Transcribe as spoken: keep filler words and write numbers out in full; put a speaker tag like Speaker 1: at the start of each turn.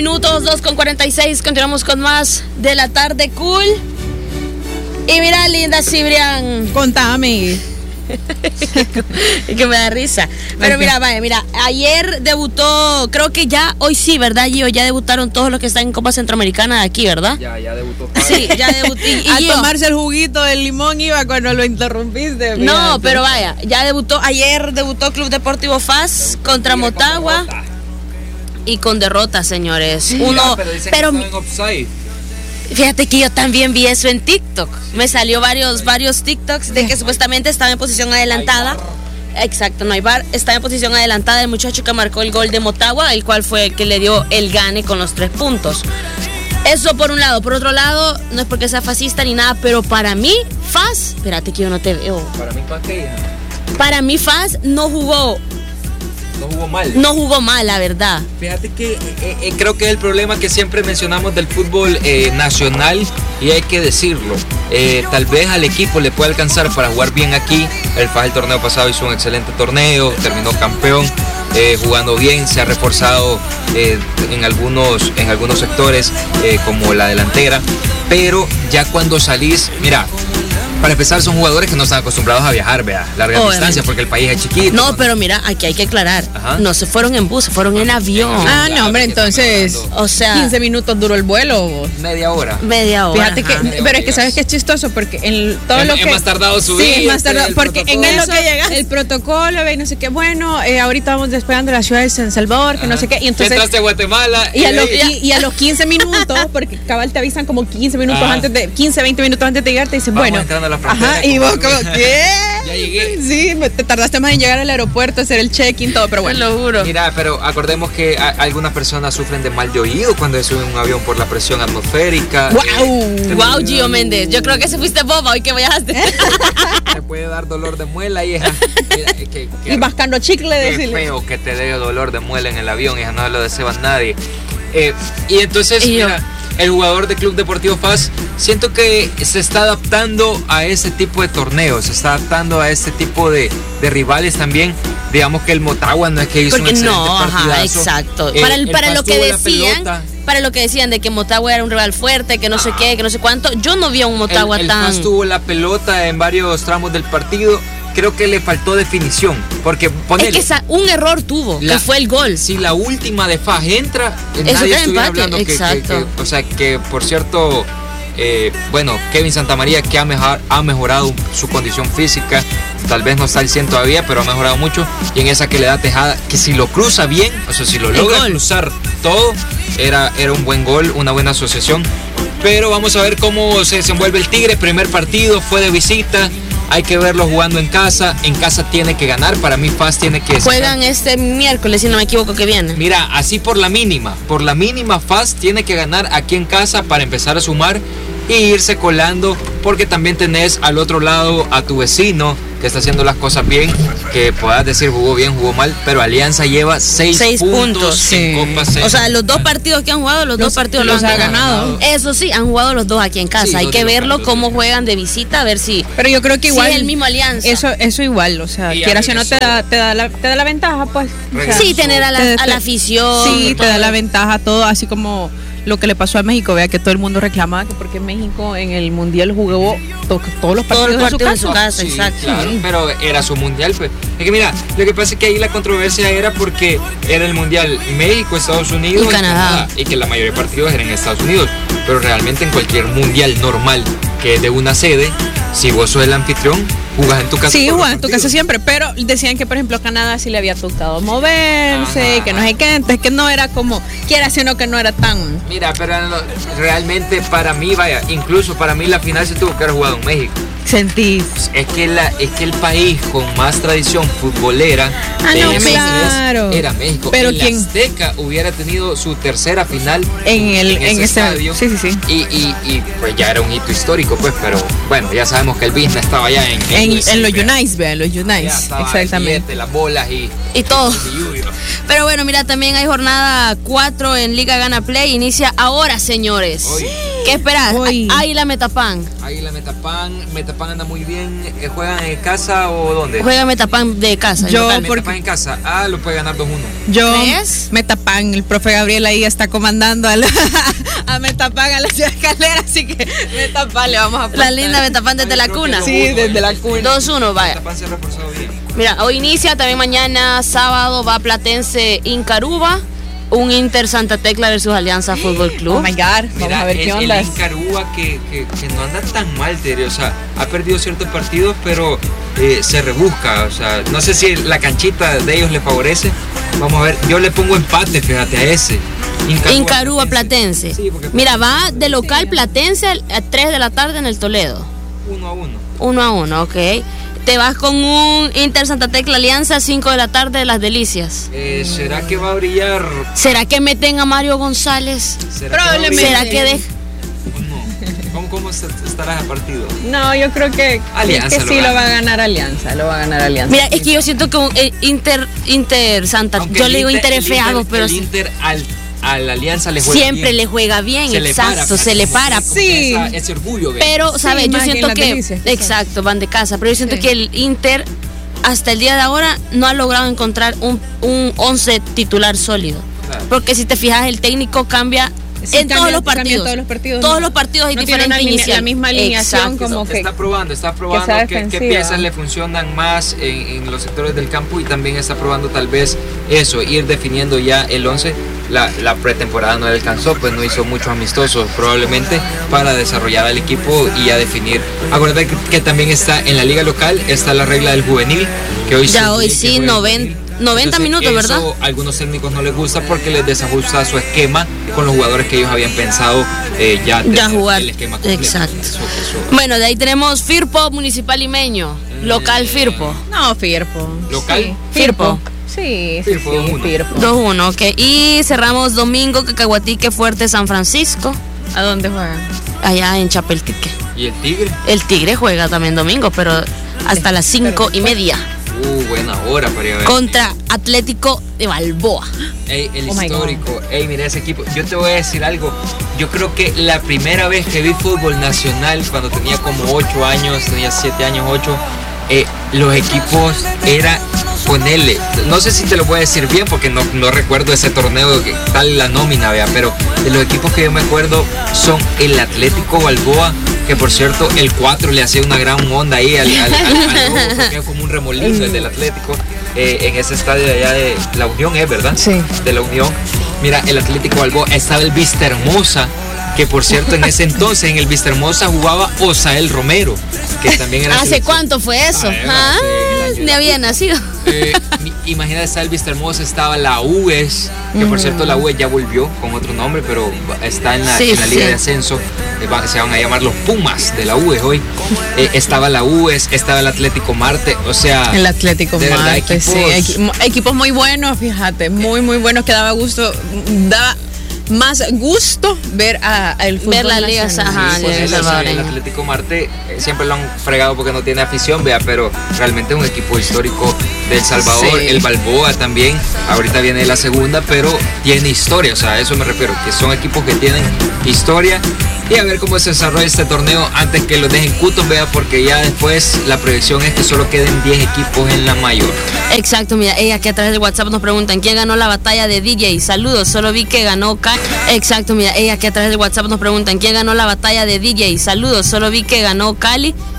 Speaker 1: Minutos dos con cuarenta y seis, continuamos con más de la tarde cool. Y mira, linda Cibrián.
Speaker 2: Contame.
Speaker 1: Que me da risa. Pero mira, vaya, mira, ayer debutó, creo que ya, hoy sí, ¿verdad, Gio? Ya debutaron todos los que están en Copa Centroamericana de aquí, ¿verdad?
Speaker 3: Ya, ya debutó.
Speaker 1: Sí, ya debutó. Y, y
Speaker 2: a
Speaker 1: Gio,
Speaker 2: tomarse el juguito del limón iba cuando lo interrumpiste.
Speaker 1: no,
Speaker 2: fíjate.
Speaker 1: pero vaya, ya debutó, ayer debutó Club Deportivo F A S contra Motagua. Y con derrota, señores.
Speaker 3: Sí,
Speaker 1: Uno,
Speaker 3: ya, pero dicen
Speaker 1: pero
Speaker 3: que estaba en offside.
Speaker 1: fíjate que yo también vi eso en TikTok. Me salió varios, varios TikToks de que supuestamente estaba en posición adelantada. Exacto, no hay bar. Estaba en posición adelantada el muchacho que marcó el gol de Motagua, el cual fue el que le dio el gane con los tres puntos. Eso por un lado. Por otro lado, no es porque sea fascista ni nada, pero para mí, F A S, espérate que yo no te veo.
Speaker 3: Para mí, ¿para qué?
Speaker 1: Para mí, F A S no jugó.
Speaker 3: No jugó mal.
Speaker 1: No jugó mal, la verdad.
Speaker 3: Fíjate que eh, eh, creo que es el problema que siempre mencionamos del fútbol eh, nacional, y hay que decirlo. Eh, tal vez al equipo le puede alcanzar para jugar bien aquí. El F A S el torneo pasado hizo un excelente torneo, terminó campeón, eh, jugando bien, se ha reforzado eh, en, algunos, en algunos sectores eh, como la delantera, pero ya cuando salís, mira, para empezar, son jugadores que no están acostumbrados a viajar, vea, largas
Speaker 1: Obviamente.
Speaker 3: distancias, porque el país es chiquito.
Speaker 1: No, pero mira, aquí hay que aclarar.
Speaker 3: Ajá.
Speaker 1: No se fueron en bus, se fueron en avión.
Speaker 2: Ah,
Speaker 3: Claro,
Speaker 2: no, hombre,
Speaker 3: que
Speaker 2: entonces
Speaker 3: estamos
Speaker 1: O sea,
Speaker 2: quince minutos duró el vuelo.
Speaker 3: Media hora.
Speaker 1: media hora.
Speaker 2: Fíjate que,
Speaker 1: ajá.
Speaker 2: pero es que sabes que es chistoso porque en todo
Speaker 3: Es-
Speaker 2: lo
Speaker 3: es
Speaker 2: que
Speaker 3: más tardado subir,
Speaker 2: sí, es más
Speaker 3: este,
Speaker 2: tardado
Speaker 3: el
Speaker 2: porque en
Speaker 3: protocolo.
Speaker 2: eso el protocolo ve, no sé qué, bueno, eh, ahorita vamos despegando de la ciudad de San Salvador, que no sé qué, y entonces
Speaker 3: Entraste a Guatemala
Speaker 2: y a,
Speaker 3: de
Speaker 2: los,
Speaker 3: ahí-
Speaker 2: y, y a los quince minutos, porque cabal te avisan como quince minutos
Speaker 3: Ajá.
Speaker 2: antes de, quince, veinte minutos antes de llegar, te dicen,
Speaker 3: Vamos
Speaker 2: bueno,
Speaker 3: entrando a la frontera
Speaker 2: ajá, y
Speaker 3: con
Speaker 2: vos como,
Speaker 3: Perú.
Speaker 2: ¿qué?
Speaker 3: Ya llegué.
Speaker 2: Sí, me- te tardaste más en llegar al aeropuerto, hacer el check-in, todo, pero
Speaker 1: Te
Speaker 2: bueno.
Speaker 1: lo juro.
Speaker 3: Mira, pero acordemos que a- algunas personas sufren de mal de oído cuando se suben a un avión por la presión atmosférica.
Speaker 2: ¡Wow!
Speaker 1: Wow, Gio Méndez. Yo creo que se fuiste boba hoy que viajaste.
Speaker 3: Te puede dar dolor de muela, hija. Mira, que, que-
Speaker 2: Y mascando chicle,
Speaker 3: qué
Speaker 2: decirle.
Speaker 3: feo que te dé dolor de muela en el avión, hija, no lo desea nadie. Eh, y entonces,
Speaker 1: Y yo-
Speaker 3: mira, el jugador de Club Deportivo F A S, siento que se está adaptando a ese tipo de torneos, se está adaptando a este tipo de, de rivales también. Digamos que el Motagua no es que hizo
Speaker 1: Porque
Speaker 3: un excelente
Speaker 1: no, ajá,
Speaker 3: partidazo.
Speaker 1: exacto.
Speaker 3: Eh,
Speaker 1: para el, para
Speaker 3: F A S
Speaker 1: lo que
Speaker 3: tuvo la
Speaker 1: decían,
Speaker 3: pelota.
Speaker 1: para lo que decían de que Motagua era un rival fuerte, que no sé qué, que no sé cuánto, yo no vi a un Motagua
Speaker 3: el, el
Speaker 1: tan.
Speaker 3: F A S tuvo la pelota en varios tramos del partido. Creo que le faltó definición, porque ponele,
Speaker 1: Es que esa- un error tuvo,
Speaker 3: La-
Speaker 1: que fue el gol.
Speaker 3: si la última de F A S entra, eh,
Speaker 1: Eso
Speaker 3: nadie
Speaker 1: queda
Speaker 3: estuviera
Speaker 1: empate,
Speaker 3: hablando que, que-
Speaker 1: exacto.
Speaker 3: que- o sea, que por cierto, eh, bueno, Kevin Santamaría, que ha, mejor, ha mejorado su condición física, tal vez no está al cien todavía, pero ha mejorado mucho, y en esa que le da Tejada, que si lo cruza bien, o sea, si lo
Speaker 1: El
Speaker 3: logra
Speaker 1: gol.
Speaker 3: cruzar todo, era, era un buen gol, una buena asociación. Pero vamos a ver cómo se desenvuelve el Tigre. Primer partido fue de visita, hay que verlo jugando en casa. En casa tiene que ganar, para mí F A S tiene que...
Speaker 1: Juegan este miércoles, si no me equivoco, que viene.
Speaker 3: Mira, así por la mínima, por la mínima F A S tiene que ganar aquí en casa para empezar a sumar y irse colando, porque también tenés al otro lado a tu vecino que está haciendo las cosas bien, que puedas decir jugó bien, jugó mal, pero Alianza lleva seis,
Speaker 1: Seis
Speaker 3: puntos,
Speaker 1: puntos,
Speaker 3: en
Speaker 2: sí.
Speaker 3: Copa C.
Speaker 1: O sea, los dos partidos que han jugado, los,
Speaker 2: Los-
Speaker 1: dos partidos
Speaker 2: los
Speaker 1: los han
Speaker 2: ha ganado.
Speaker 1: Eso sí, han jugado los dos aquí en casa.
Speaker 3: Sí,
Speaker 1: Hay
Speaker 3: dos
Speaker 1: que
Speaker 3: de
Speaker 1: verlo
Speaker 3: local,
Speaker 1: cómo
Speaker 3: dos de
Speaker 1: juegan de visita, a ver si,
Speaker 2: Pero yo creo que
Speaker 1: si
Speaker 2: igual
Speaker 1: es el mismo Alianza.
Speaker 2: Eso, eso igual, o sea,
Speaker 3: Y ya
Speaker 2: quieras o no te
Speaker 3: regresó.
Speaker 2: da, te da la, te da la ventaja, pues. O sea,
Speaker 3: Regresó.
Speaker 1: Sí, tener a la,
Speaker 2: te-
Speaker 1: a la
Speaker 2: te-
Speaker 1: afición.
Speaker 2: Sí, te da
Speaker 1: todo.
Speaker 2: la ventaja todo, así como lo que le pasó a México, vea que todo el mundo reclamaba que porque México en el Mundial jugó to- todos los
Speaker 1: Todos
Speaker 2: partidos,
Speaker 1: los partidos
Speaker 2: en su casa.
Speaker 3: Sí,
Speaker 1: exacto.
Speaker 3: claro, pero era su mundial, pues. Es que mira, lo que pasa es que ahí la controversia era porque era el mundial México, Estados Unidos
Speaker 1: Y Canadá.
Speaker 3: y que la mayoría de partidos eran en Estados Unidos. Pero realmente en cualquier mundial normal que es de una sede, si vos sos el anfitrión, jugás en tu casa.
Speaker 2: Sí,
Speaker 3: todos los
Speaker 2: Juan, en tu casa
Speaker 3: partidos.
Speaker 2: siempre, pero decían que por ejemplo a Canadá sí le había tocado moverse,
Speaker 3: Ajá.
Speaker 2: y que no sé qué, entonces que no era como, quiera sino que no era tan...
Speaker 3: Mira, pero no, realmente para mí, vaya, incluso para mí la final se tuvo que haber jugado en México.
Speaker 2: Sentís.
Speaker 3: Es que, la, es que el país con más tradición futbolera
Speaker 2: Ah, no,
Speaker 3: en
Speaker 2: claro.
Speaker 3: esos era México.
Speaker 2: Pero
Speaker 3: el
Speaker 2: ¿quién?
Speaker 3: Azteca hubiera tenido su tercera final
Speaker 2: En el
Speaker 3: en
Speaker 2: en
Speaker 3: ese
Speaker 2: ese
Speaker 3: estadio.
Speaker 2: sí, sí, sí.
Speaker 3: Y, y, y pues ya era un hito histórico, pues, pero bueno, ya sabemos que el business estaba ya en,
Speaker 2: En,
Speaker 3: U S A,
Speaker 2: en los
Speaker 3: vea.
Speaker 2: Unites, vean, los
Speaker 3: Ya
Speaker 2: Unites,
Speaker 3: estaba el
Speaker 2: exactamente.
Speaker 3: billete, las bolas y,
Speaker 1: Y todo.
Speaker 3: y lluvia.
Speaker 1: Pero bueno, mira, también hay jornada cuatro en Liga Gana Play. Inicia ahora, señores.
Speaker 3: Hoy.
Speaker 1: ¿Qué esperas?
Speaker 2: Uy.
Speaker 1: Águila Metapan.
Speaker 3: Águila Metapan, Metapan anda muy bien. Eh, ¿Juegan en casa o dónde?
Speaker 1: Juega Metapan de casa.
Speaker 2: Yo-
Speaker 1: local.
Speaker 3: Metapan
Speaker 2: porque-
Speaker 3: en casa. Ah, lo puede ganar dos uno.
Speaker 2: Yo,
Speaker 1: ¿Ves?
Speaker 2: Metapan, el profe Gabriel ahí está comandando a, la, a Metapan a la ciudad escalera, así que Metapan le vamos a apostar.
Speaker 1: La linda Metapan desde la cuna.
Speaker 2: Sí, desde la cuna.
Speaker 1: dos uno, vaya.
Speaker 3: Metapan se ha reforzado bien.
Speaker 1: Mira, hoy inicia, también mañana sábado va Platense Incaruba, un Inter Santa Tecla versus Alianza Fútbol Club.
Speaker 2: Oh my God, vamos
Speaker 3: Mira,
Speaker 2: a ver
Speaker 3: el,
Speaker 2: qué onda.
Speaker 3: el Incarúa que, que, que no anda tan mal, Tere, o sea, ha perdido ciertos partidos, pero eh, se rebusca, o sea, no sé si la canchita de ellos le favorece. Vamos a ver, yo le pongo empate, fíjate, a ese. Incarúa,
Speaker 1: Incaruba Platense.
Speaker 3: Sí, porque
Speaker 1: Mira, va de local Platense a tres de la tarde en el Toledo.
Speaker 3: uno a uno.
Speaker 1: uno a uno, ok. Te vas con un Inter Santa Tecla Alianza, cinco de la tarde de Las Delicias.
Speaker 3: Eh, ¿Será que va a brillar?
Speaker 1: ¿Será que meten a Mario González?
Speaker 3: ¿Será
Speaker 2: Probablemente.
Speaker 3: Que va a
Speaker 1: ¿Será que
Speaker 3: brillar?
Speaker 1: deja?
Speaker 3: ¿O no? ¿Cómo, cómo est- estarás a partido?
Speaker 2: No, yo creo que,
Speaker 3: Alianza
Speaker 2: que
Speaker 3: lo
Speaker 2: sí
Speaker 3: gana.
Speaker 2: lo va a ganar Alianza, lo va a ganar Alianza.
Speaker 1: Mira, es que yo siento que un, eh, Inter, Inter Santa,
Speaker 3: Aunque
Speaker 1: yo
Speaker 3: el
Speaker 1: le digo Inter
Speaker 3: el
Speaker 1: es feado, pero
Speaker 3: el
Speaker 1: sí,
Speaker 3: Inter al, a la Alianza le juega
Speaker 1: siempre
Speaker 3: bien.
Speaker 1: le juega bien,
Speaker 3: Se le
Speaker 1: exacto,
Speaker 3: para,
Speaker 1: se le
Speaker 3: como
Speaker 1: para.
Speaker 3: que- como
Speaker 2: Sí.
Speaker 3: que esa- ese orgullo, ve.
Speaker 1: Pero,
Speaker 2: Sí,
Speaker 1: ¿sabes? Yo
Speaker 2: más que en
Speaker 1: siento
Speaker 2: Las
Speaker 1: que,
Speaker 2: Delicias, que son.
Speaker 1: exacto, van de casa, pero yo siento
Speaker 2: Sí.
Speaker 1: que el Inter hasta el día de ahora no ha logrado encontrar un, un once titular sólido.
Speaker 3: Claro.
Speaker 1: Porque si te fijas, el técnico cambia
Speaker 2: Sí,
Speaker 1: en
Speaker 2: cambia-
Speaker 1: todos los
Speaker 2: cambia en
Speaker 1: partidos.
Speaker 2: todos los partidos,
Speaker 1: Todos
Speaker 2: no.
Speaker 1: los partidos hay
Speaker 2: No tiene
Speaker 1: diferente
Speaker 2: una línea-
Speaker 1: inicial.
Speaker 2: la misma alineación
Speaker 1: Exacto.
Speaker 2: como que-
Speaker 3: Está probando, está probando
Speaker 2: sea
Speaker 3: qué, qué
Speaker 2: defensiva.
Speaker 3: piezas le funcionan más en, en los sectores del campo y también está probando tal vez eso, ir definiendo ya el once. La, la pretemporada no le alcanzó, pues no hizo muchos amistosos probablemente para desarrollar al equipo y ya definir. Acuérdate que, que también está en la liga local, está la regla del juvenil, que hoy
Speaker 1: Ya
Speaker 3: se
Speaker 1: hoy
Speaker 3: quiere que
Speaker 1: sí,
Speaker 3: juegue el
Speaker 1: noven-
Speaker 3: juvenil.
Speaker 1: noventa minutos,
Speaker 3: eso
Speaker 1: ¿verdad?
Speaker 3: A algunos técnicos no les gusta porque les desajusta su esquema con los jugadores que ellos habían pensado eh, ya,
Speaker 1: Ya
Speaker 3: tener
Speaker 1: jugar.
Speaker 3: el esquema completo.
Speaker 1: Exacto.
Speaker 3: Eso- eso-
Speaker 1: Bueno, de ahí tenemos Firpo Municipal Limeño, local Firpo.
Speaker 2: No, Firpo.
Speaker 3: ¿Local?
Speaker 2: Sí.
Speaker 1: Firpo.
Speaker 2: Sí, sí,
Speaker 3: Firpo,
Speaker 2: sí,
Speaker 3: dos uno.
Speaker 2: Firpo.
Speaker 1: dos uno, ok. Y cerramos domingo Cacahuatique Fuerte San Francisco,
Speaker 2: ¿A dónde juegan?
Speaker 1: allá en Chapeltique.
Speaker 3: ¿Y el Tigre?
Speaker 1: El Tigre juega también domingo, pero hasta las cinco y media.
Speaker 3: Uh, buena hora para ir a ver.
Speaker 1: Contra Atlético de Balboa.
Speaker 3: Ey, el
Speaker 2: Oh my
Speaker 3: histórico. Ey, mira ese equipo. Yo te voy a decir algo. Yo creo que la primera vez que vi fútbol nacional, cuando tenía como ocho años, tenía siete años, ocho, eh, los equipos era ponerle. No sé si te lo voy a decir bien porque no, no recuerdo ese torneo, que tal la nómina, vea, pero de los equipos que yo me acuerdo son el Atlético Balboa, que por cierto el cuatro le hacía una gran onda ahí al, al, al, al logo, porque era como un remolino el del Atlético, eh, en ese estadio de allá de La Unión, ¿es verdad?
Speaker 2: Sí.
Speaker 3: De La Unión. Mira, el Atlético Balboa, estaba el Vista Hermosa, que por cierto en ese entonces en el Vista Hermosa jugaba Osael Romero, que también era
Speaker 1: ¿Hace
Speaker 3: selección-
Speaker 1: cuánto fue eso?
Speaker 3: Ah,
Speaker 1: Ah,
Speaker 3: sí, en el año-
Speaker 1: ni había nacido.
Speaker 3: Eh, mi- imagínate, estaba el Vista Hermosa, estaba la U E S, que por cierto la U E S ya volvió con otro nombre, pero está en la,
Speaker 1: Sí,
Speaker 3: en la liga
Speaker 1: sí.
Speaker 3: de ascenso, eh, va- se van a llamar los Pumas de la U E S hoy. Eh, estaba la U E S, estaba el Atlético Marte, o sea...
Speaker 2: El Atlético
Speaker 3: de verdad,
Speaker 2: Marte, sí.
Speaker 3: equipos-
Speaker 2: Equi- mo- equipos muy buenos, fíjate, muy, muy buenos, que daba gusto, daba más gusto ver a, a el fútbol
Speaker 1: Ver la liga,
Speaker 2: nacional.
Speaker 1: ajá,
Speaker 3: Sí, pues,
Speaker 1: el
Speaker 3: el,
Speaker 1: salvadoreño.
Speaker 3: el Atlético Marte eh, siempre lo han fregado porque no tiene afición, vea, pero realmente es un equipo histórico de El Salvador.
Speaker 2: Sí.
Speaker 3: El Balboa también, ahorita viene la segunda, pero tiene historia, o sea, a eso me refiero, que son equipos que tienen historia. Y a ver cómo se desarrolla este torneo antes que lo dejen cutos, vea, porque ya después la proyección es que solo queden diez equipos en la mayor.
Speaker 1: Exacto, mira, ella que a través de WhatsApp nos preguntan quién ganó la batalla de D J. Saludos, solo vi que ganó Cali. Exacto, mira, ella que a través de WhatsApp nos preguntan quién ganó la batalla de D J. Saludos, solo vi que ganó Cali.